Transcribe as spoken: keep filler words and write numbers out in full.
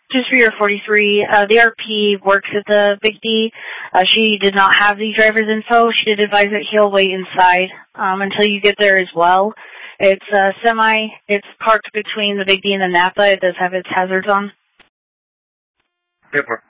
Just for your forty-three, uh, the R P works at the Big D. Uh, she did not have the driver's info. She did advise that he'll wait inside um, until you get there as well. It's uh, semi, it's parked between the Big D and the Napa. It does have its hazards on. Super.